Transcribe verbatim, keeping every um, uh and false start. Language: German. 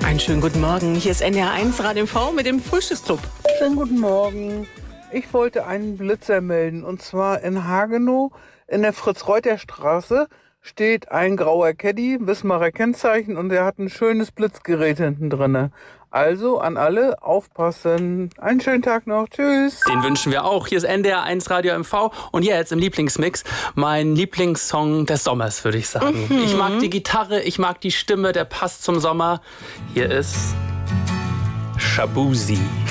Einen schönen guten Morgen. Hier ist N D R eins Radio M V mit dem Frühstücksclub. Schönen guten Morgen. Ich wollte einen Blitzer melden. Und zwar in Hagenow in der Fritz-Reuter-Straße steht ein grauer Caddy, Wismarer Kennzeichen, und der hat ein schönes Blitzgerät hinten drin. Also an alle aufpassen. Einen schönen Tag noch. Tschüss. Den wünschen wir auch. Hier ist N D R eins Radio M V. Und jetzt im Lieblingsmix mein Lieblingssong des Sommers, würde ich sagen. Mhm. Ich mag die Gitarre, ich mag die Stimme, der passt zum Sommer. Hier ist Shaboozey.